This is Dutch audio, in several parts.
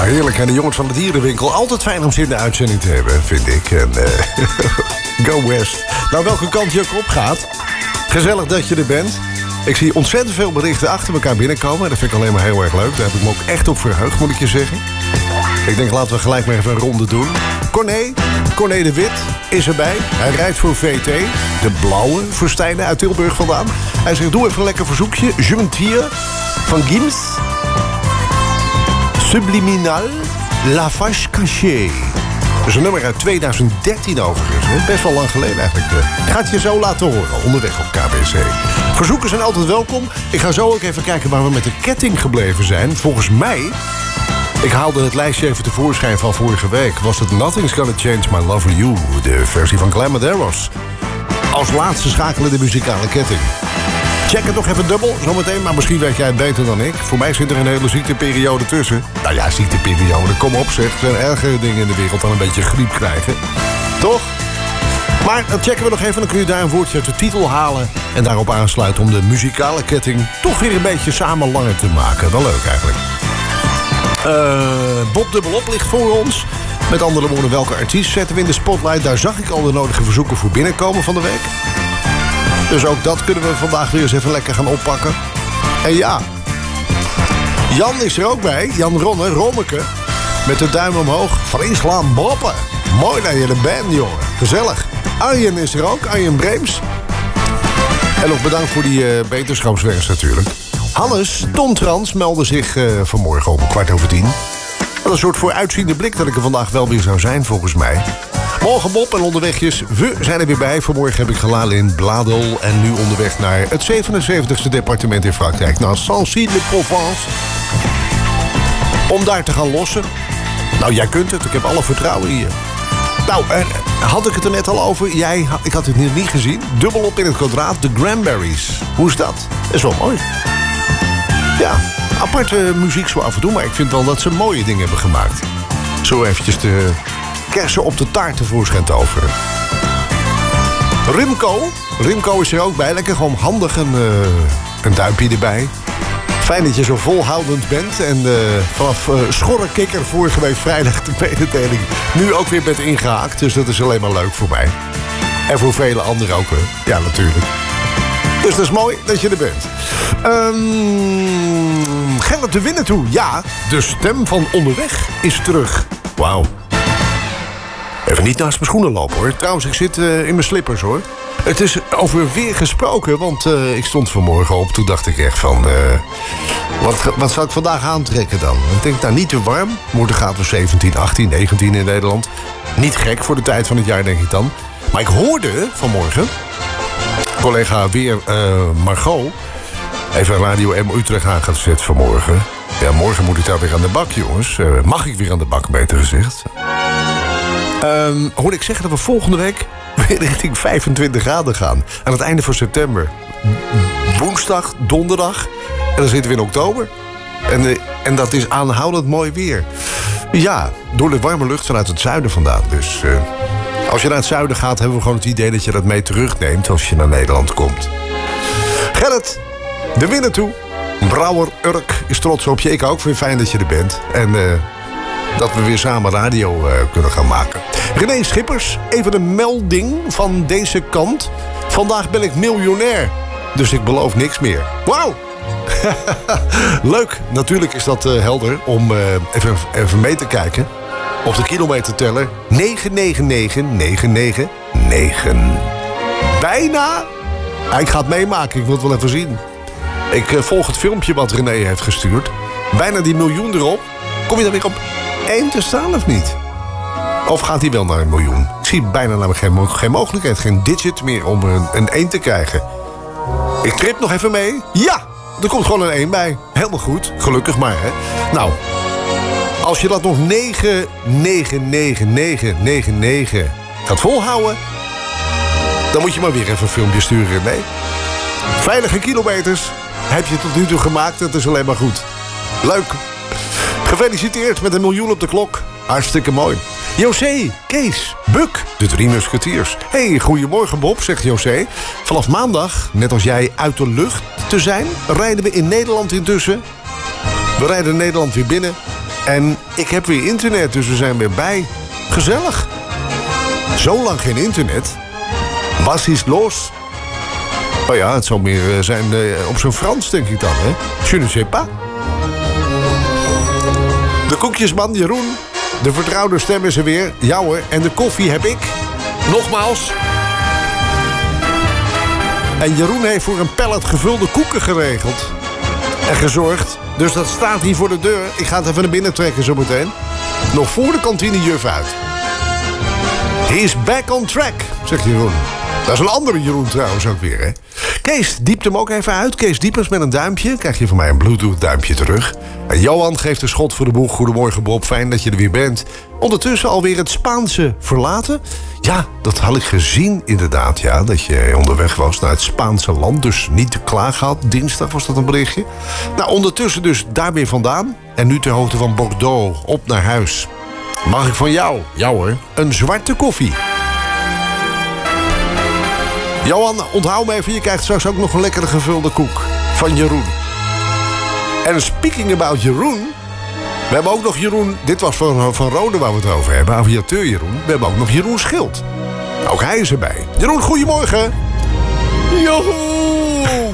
heerlijk. En de jongens van de dierenwinkel. Altijd fijn om ze in de uitzending te hebben, vind ik. En, go West. Nou, welke kant je ook op gaat. Gezellig dat je er bent. Ik zie ontzettend veel berichten achter elkaar binnenkomen. Dat vind ik alleen maar heel erg leuk. Daar heb ik me ook echt op verheugd, moet ik je zeggen. Ik denk, laten we gelijk maar even een ronde doen. Corné de Wit is erbij. Hij rijdt voor VT. De blauwe Verstijnen uit Tilburg vandaan. Hij zegt, doe even een lekker verzoekje. Je m'tire van Gims. Subliminal, La Vache Cachée. Dat is een nummer uit 2013 overigens. Best wel lang geleden eigenlijk. Ik ga het je zo laten horen, onderweg op KBC. Verzoeken zijn altijd welkom. Ik ga zo ook even kijken waar we met de ketting gebleven zijn. Volgens mij, ik haalde het lijstje even tevoorschijn van vorige week, was het Nothing's Gonna Change My Love For You, de versie van Glamadaros. Als laatste schakelen de muzikale ketting. Check het nog even dubbel, zometeen, maar misschien weet jij het beter dan ik. Voor mij zit er een hele ziekteperiode tussen. Nou ja, ziekteperiode, kom op zeg. Er zijn ergere dingen in de wereld dan een beetje griep krijgen. Toch? Maar dat checken we nog even, dan kun je daar een woordje uit de titel halen en daarop aansluiten om de muzikale ketting toch weer een beetje samen langer te maken. Wel leuk eigenlijk. Bob Dubbelop ligt voor ons. Met andere woorden, welke artiest zetten we in de spotlight? Daar zag ik al de nodige verzoeken voor binnenkomen van de week. Dus ook dat kunnen we vandaag weer eens even lekker gaan oppakken. En ja, Jan is er ook bij. Jan Rommeke. Met de duim omhoog. Friesland Boppen. Mooi dat je er bent, jongen. Gezellig. Arjen is er ook. Arjen Breems. En nog bedankt voor die beterschapswens natuurlijk. Hannes Tontrans meldde zich vanmorgen om 10:15. Wat een soort vooruitziende blik dat ik er vandaag wel weer zou zijn, volgens mij. Morgen Bob en onderwegjes. We zijn er weer bij. Vanmorgen heb ik geladen in Bladel. En nu onderweg naar het 77e departement in Frankrijk. Naar Sancy-le-Provence. Om daar te gaan lossen. Nou, jij kunt het. Ik heb alle vertrouwen in je. Nou, had ik het er net al over? Ik had het niet gezien. Dubbelop in het kwadraat. De Cranberries. Hoe is dat? Dat is wel mooi. Ja, aparte muziek zo af en toe. Maar ik vind wel dat ze mooie dingen hebben gemaakt. Zo eventjes de kersen op de taart tevoorschijn toveren. Rimco is er ook bij. Lekker gewoon handig een duimpje erbij. Fijn dat je zo volhoudend bent. En vanaf schorre kikker vorige week vrijdag de mededeling nu ook weer bent ingehaakt. Dus dat is alleen maar leuk voor mij. En voor vele anderen ook. Hè. Ja, natuurlijk. Dus dat is mooi dat je er bent. Gerrit de Winnetou. Ja, de stem van onderweg is terug. Wauw. Even niet naast mijn schoenen lopen, hoor. Trouwens, ik zit in mijn slippers, hoor. Het is over weer gesproken, want ik stond vanmorgen op. Toen dacht ik echt van, wat zou ik vandaag aantrekken dan? Ik denk, nou, niet te warm. Morgen gaat het 17, 18, 19 in Nederland. Niet gek voor de tijd van het jaar, denk ik dan. Maar ik hoorde vanmorgen collega weer Margot even Radio M Utrecht aan gaat zetten vanmorgen. Ja, morgen moet ik daar weer aan de bak, jongens. Mag ik weer aan de bak, beter gezegd. Hoorde ik zeggen dat we volgende week weer richting 25 graden gaan. Aan het einde van september. Woensdag, donderdag. En dan zitten we in oktober. En dat is aanhoudend mooi weer. Ja, door de warme lucht vanuit het zuiden vandaan. Dus als je naar het zuiden gaat, hebben we gewoon het idee dat je dat mee terugneemt als je naar Nederland komt. Gerrit, de Winnetou. Brouwer Urk is trots op je. Ik ook. Vind fijn dat je er bent. En dat we weer samen radio kunnen gaan maken. René Schippers, even een melding van deze kant. Vandaag ben ik miljonair. Dus ik beloof niks meer. Wauw! Leuk. Natuurlijk is dat helder om even mee te kijken. Op de kilometerteller 99999. Bijna. Ik ga het meemaken. Ik wil het wel even zien. Ik volg het filmpje wat René heeft gestuurd. Bijna die miljoen erop. Kom je dan weer op 1 te staan of niet? Of gaat hij wel naar 1 miljoen? Ik zie bijna namelijk geen mogelijkheid. Geen digit meer om een 1 te krijgen. Ik trip nog even mee. Ja! Er komt gewoon een 1 bij. Helemaal goed. Gelukkig maar, hè. Nou, als je dat nog 99999 gaat volhouden, dan moet je maar weer even een filmpje sturen. Nee. Veilige kilometers heb je tot nu toe gemaakt. Dat is alleen maar goed. Leuk. Gefeliciteerd met 1 miljoen op de klok. Hartstikke mooi. José, Kees, Buk, de 3 musketiers. Hey, goedemorgen Bob, zegt José. Vanaf maandag, net als jij uit de lucht te zijn, rijden we in Nederland intussen. We rijden Nederland weer binnen. En ik heb weer internet, dus we zijn weer bij. Gezellig. Zo lang geen internet. Was is los? Oh ja, het zal meer zijn op zijn Frans, denk ik dan, hè? Je ne sais pas. De koekjesman Jeroen. De vertrouwde stem is er weer. Ja hoor, en de koffie heb ik. Nogmaals. En Jeroen heeft voor een pallet gevulde koeken geregeld. En gezorgd. Dus dat staat hier voor de deur. Ik ga het even naar binnen trekken zometeen. Nog voor de kantinejuf uit. He is back on track, zegt Jeroen. Dat is een andere Jeroen trouwens ook weer, hè. Kees diept hem ook even uit. Kees Diepers met een duimpje. Krijg je van mij een Bluetooth duimpje terug. En Johan geeft een schot voor de boeg. Goedemorgen Bob, fijn dat je er weer bent. Ondertussen alweer het Spaanse verlaten. Ja, dat had ik gezien inderdaad, ja. Dat je onderweg was naar het Spaanse land. Dus niet te klagen had. Dinsdag was dat een berichtje. Nou, ondertussen dus daar weer vandaan. En nu ter hoogte van Bordeaux. Op naar huis. Mag ik van jou? Ja hoor. Een zwarte koffie. Johan, onthoud me even. Je krijgt straks ook nog een lekkere gevulde koek. Van Jeroen. En speaking about Jeroen. We hebben ook nog Jeroen. Dit was van Rode waar we het over hebben. Aviateur Jeroen. We hebben ook nog Jeroen Schild. Ook hij is erbij. Jeroen, goedemorgen. Joehoe!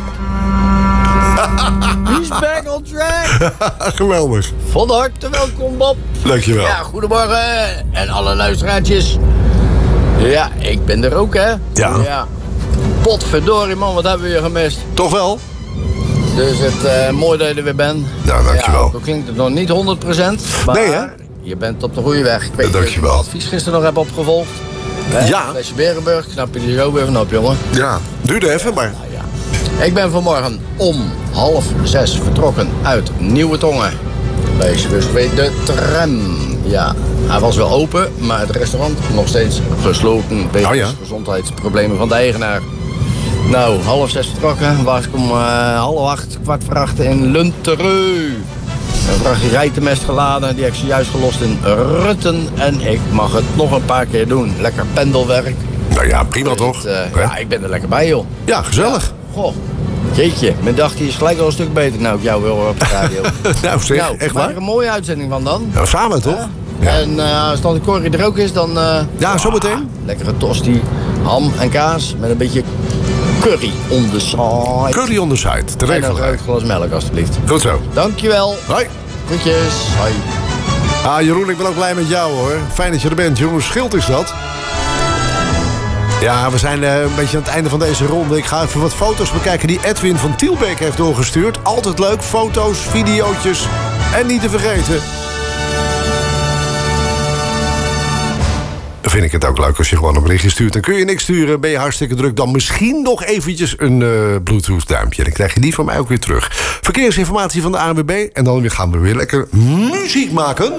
He's back on track. Geweldig. Van harte welkom, Bob. Dankjewel. Ja, goedemorgen. En alle luisteraartjes. Ja, ik ben er ook, hè? Ja. Potverdorie, man, wat hebben we hier gemist. Toch wel? Dus het mooi dat je er weer bent. Ja, dankjewel. Ja, ook klinkt het nog niet 100%. Maar nee, hè? je bent op de goede weg. Ik weet niet of je dankjewel. het advies gisteren nog hebt opgevolgd. Hè? Ja. Flesje Berenburg, knap je er zo weer van op, jongen. Ja, duurde even, maar... Nou, ja. Ik ben vanmorgen om 5:30 vertrokken uit Nieuwe Tongen. Bij Zwitserland de tram. Ja, hij was wel open, maar het restaurant nog steeds gesloten. Wegens gezondheidsproblemen van de eigenaar. Nou, 5:30 vertrokken. Was ik om 7:30, 7:15 in Luntereu. Een vrachtje rijtenmest geladen. Die heb ik zojuist gelost in Rutten. En ik mag het nog een paar keer doen. Lekker pendelwerk. Nou ja, prima toch? Ja, ik ben er lekker bij, joh. Ja, gezellig. Ja, goh. Jeetje, mijn dag die is gelijk al een stuk beter nou ik jou wil horen op de radio. Nou zeg, echt waar? Maak er een mooie uitzending van dan. Nou, samen toch? Ja. En als dan de Corrie er ook is, dan... ja, zometeen. Lekkere tosti, ham en kaas met een beetje curry on the side. Curry on the side, te En een regelen. groot glas melk, alstublieft. Goed zo. Dankjewel. Hoi. Groetjes. Hoi. Ah, Jeroen, ik ben ook blij met jou, hoor. Fijn dat je er bent. Jeroen Schild is dat. Ja, we zijn een beetje aan het einde van deze ronde. Ik ga even wat foto's bekijken die Edwin van Tielbeek heeft doorgestuurd. Altijd leuk. Foto's, videootjes. En niet te vergeten... Dan vind ik het ook leuk als je gewoon een berichtje stuurt. Dan kun je niks sturen, ben je hartstikke druk. Dan misschien nog eventjes een Bluetooth duimpje. Dan krijg je die van mij ook weer terug. Verkeersinformatie van de ANWB. En dan gaan we weer lekker muziek maken.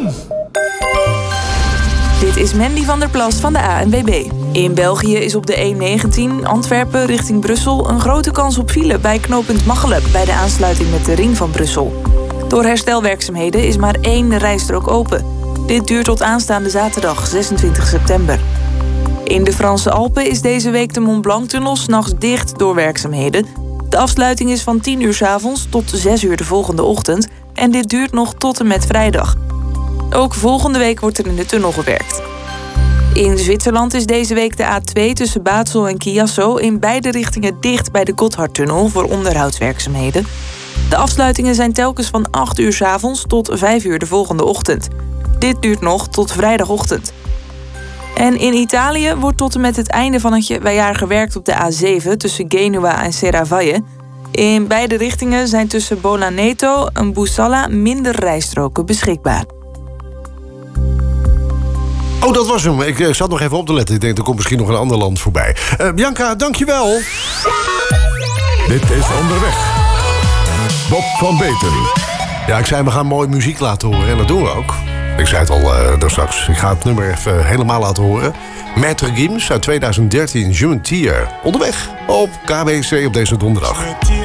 Dit is Mandy van der Plas van de ANWB. In België is op de E19 Antwerpen richting Brussel een grote kans op file bij knooppunt Machelijk bij de aansluiting met de ring van Brussel. Door herstelwerkzaamheden is maar 1 rijstrook open. Dit duurt tot aanstaande zaterdag 26 september. In de Franse Alpen is deze week de Mont Blanc-tunnel 's nachts dicht door werkzaamheden. De afsluiting is van 10 uur 's avonds tot 6 uur de volgende ochtend. En dit duurt nog tot en met vrijdag. Ook volgende week wordt er in de tunnel gewerkt. In Zwitserland is deze week de A2 tussen Basel en Chiasso in beide richtingen dicht bij de Gotthardtunnel voor onderhoudswerkzaamheden. De afsluitingen zijn telkens van 8 uur 's avonds tot 5 uur de volgende ochtend. Dit duurt nog tot vrijdagochtend. En in Italië wordt tot en met het einde van het jaar gewerkt op de A7 tussen Genua en Serravalle. In beide richtingen zijn tussen Bolaneto en Busalla minder rijstroken beschikbaar. Oh, dat was hem. Ik zat nog even op te letten. Ik denk, er komt misschien nog een ander land voorbij. Bianca, dankjewel. Dit is Onderweg. Bob van Beeten. Ja, ik zei, we gaan mooi muziek laten horen. En dat doen we ook. Ik zei het al daar straks. Ik ga het nummer even helemaal laten horen. Maître Gims uit 2013, Je m'tire. Onderweg op KBC op deze donderdag.